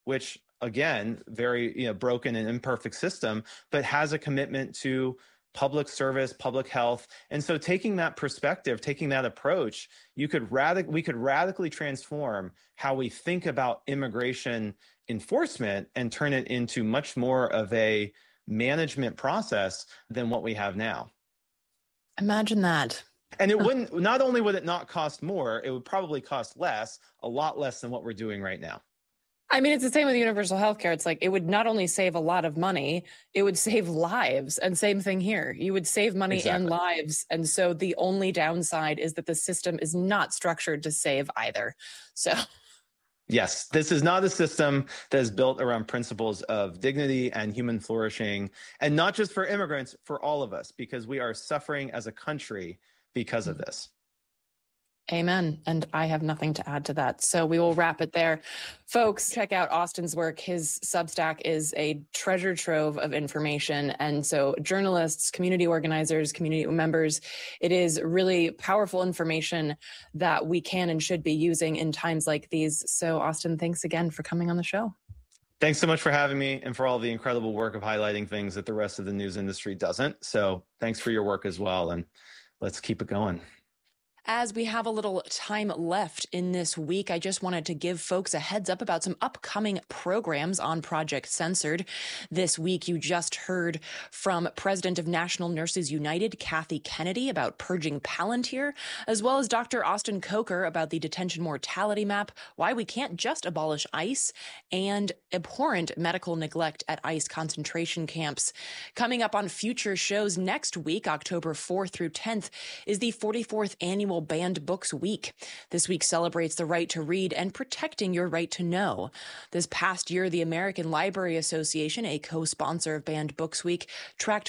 which again, very broken and imperfect system, but has a commitment to public service, public health. And so taking that perspective, taking that approach, we could radically transform how we think about immigration enforcement and turn it into much more of a management process than what we have now. Imagine that. And not only would it not cost more, it would probably cost less, a lot less than what we're doing right now. I mean, it's the same with universal health care. It's like it would not only save a lot of money, it would save lives. And same thing here. You would save money and lives. And so the only downside is that the system is not structured to save either. So yes, this is not a system that is built around principles of dignity and human flourishing, and not just for immigrants, for all of us, because we are suffering as a country because of this. Amen. And I have nothing to add to that. So we will wrap it there. Folks, check out Austin's work. His Substack is a treasure trove of information. And so journalists, community organizers, community members, it is really powerful information that we can and should be using in times like these. So Austin, thanks again for coming on the show. Thanks so much for having me and for all the incredible work of highlighting things that the rest of the news industry doesn't. So thanks for your work as well. And let's keep it going. As we have a little time left in this week, I just wanted to give folks a heads up about some upcoming programs on Project Censored. This week, you just heard from President of National Nurses United, Kathy Kennedy, about purging Palantir, as well as Dr. Austin Coker about the detention mortality map, why we can't just abolish ICE, and abhorrent medical neglect at ICE concentration camps. Coming up on future shows next week, October 4th through 10th, is the 44th annual Banned Books Week. This week celebrates the right to read and protecting your right to know. This past year, the American Library Association, a co-sponsor of Banned Books Week, tracked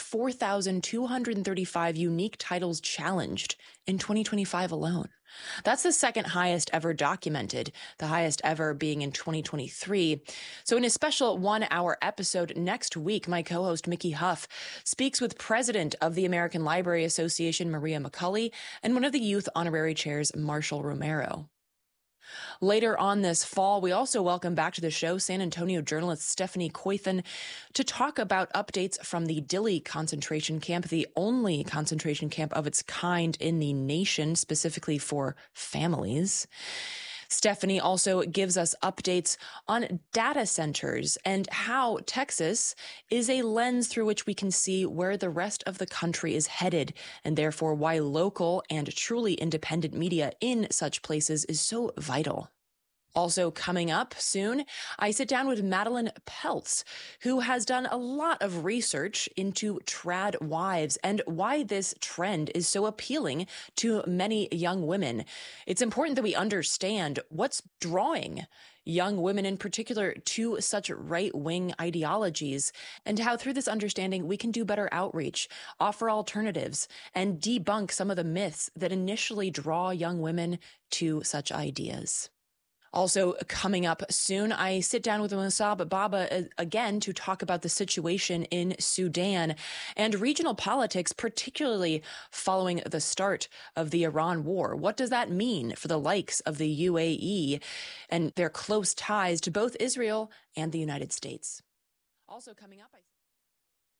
4,235 unique titles challenged in 2025 alone. That's the second highest ever documented, the highest ever being in 2023. So in a special 1-hour episode next week, my co-host Mickey Huff speaks with President of the American Library Association, Maria McCulley, and one of the youth honorary chairs, Marshall Romero. Later on this fall, we also welcome back to the show San Antonio journalist Stephanie Koithen to talk about updates from the Dilley concentration camp, the only concentration camp of its kind in the nation, specifically for families. Stephanie also gives us updates on data centers and how Texas is a lens through which we can see where the rest of the country is headed, and therefore why local and truly independent media in such places is so vital. Also coming up soon, I sit down with Madeline Peltz, who has done a lot of research into trad wives and why this trend is so appealing to many young women. It's important that we understand what's drawing young women in particular to such right-wing ideologies, and how through this understanding we can do better outreach, offer alternatives, and debunk some of the myths that initially draw young women to such ideas. Also coming up soon, I sit down with Musab Baba again to talk about the situation in Sudan and regional politics, particularly following the start of the Iran war. What does that mean for the likes of the UAE and their close ties to both Israel and the United States? Also coming up,